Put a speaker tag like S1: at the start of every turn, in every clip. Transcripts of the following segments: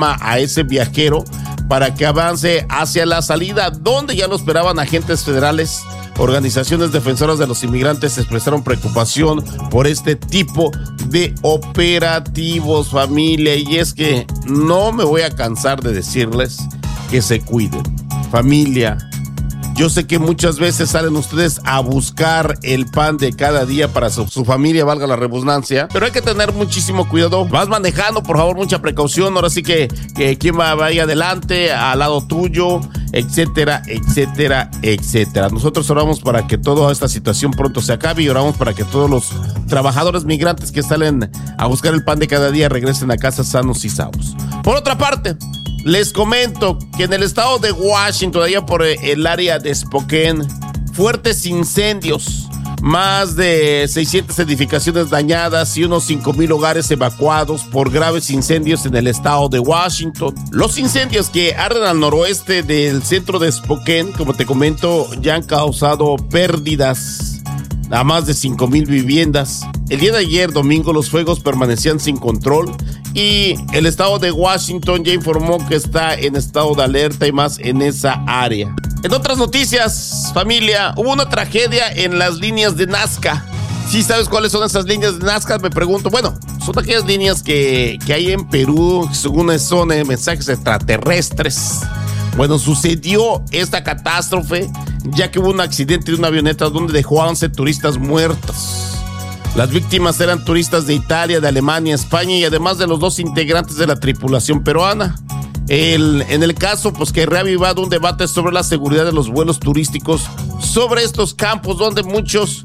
S1: calma a ese viajero para que avance hacia la salida, donde ya lo esperaban agentes federales. Organizaciones defensoras de los inmigrantes expresaron preocupación por este tipo de operativos, familia, y es que no me voy a cansar de decirles que se cuiden, familia. Yo sé que muchas veces salen ustedes a buscar el pan de cada día para su familia, valga la redundancia, pero hay que tener muchísimo cuidado. Vas manejando, por favor, mucha precaución. Ahora sí que quien vaya adelante, al lado tuyo, etcétera, etcétera, etcétera. Nosotros oramos para que toda esta situación pronto se acabe y oramos para que todos los trabajadores migrantes que salen a buscar el pan de cada día regresen a casa sanos y salvos. Por otra parte, les comento que en el estado de Washington, allá por el área de Spokane, fuertes incendios, más de 600 edificaciones dañadas y unos 5,000 hogares evacuados por graves incendios en el estado de Washington. Los incendios que arden al noroeste del centro de Spokane, como te comento, ya han causado pérdidas a más de 5,000 viviendas. El día de ayer, domingo, los fuegos permanecían sin control y el estado de Washington ya informó que está en estado de alerta y más en esa área. En otras noticias, familia, hubo una tragedia en las líneas de Nazca. ¿Sí sabes cuáles son esas líneas de Nazca? Me pregunto. Bueno, son aquellas líneas que hay en Perú, según son mensajes extraterrestres. Bueno, sucedió esta catástrofe ya que hubo un accidente de una avioneta donde dejó a 11 turistas muertos. Las víctimas eran turistas de Italia, de Alemania, España y además de los 2 integrantes de la tripulación peruana. En el caso, pues que ha reavivado un debate sobre la seguridad de los vuelos turísticos sobre estos campos donde muchos,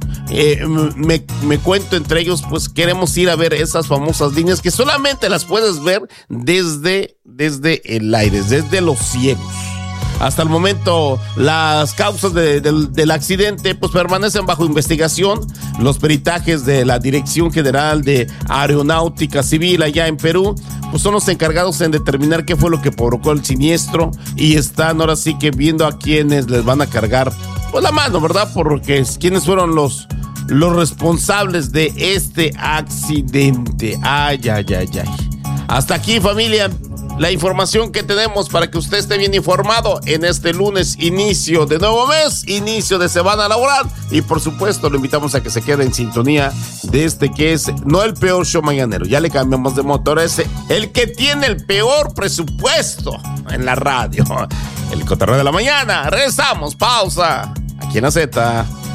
S1: me cuento entre ellos, pues queremos ir a ver esas famosas líneas que solamente las puedes ver desde el aire, desde los cielos. Hasta el momento, las causas del accidente pues permanecen bajo investigación. Los peritajes de la Dirección General de Aeronáutica Civil allá en Perú pues son los encargados en determinar qué fue lo que provocó el siniestro y están ahora sí que viendo a quienes les van a cargar pues la mano, ¿verdad? Porque quiénes fueron los responsables de este accidente. Ay. Hasta aquí, familia, la información que tenemos para que usted esté bien informado en este lunes, inicio de nuevo mes, inicio de semana laboral. Y por supuesto, lo invitamos a que se quede en sintonía de este que es no el peor show mañanero. Ya le cambiamos de motor, el que tiene el peor presupuesto en la radio. El Cotorreo de la Mañana. Regresamos, pausa. Aquí en la Z.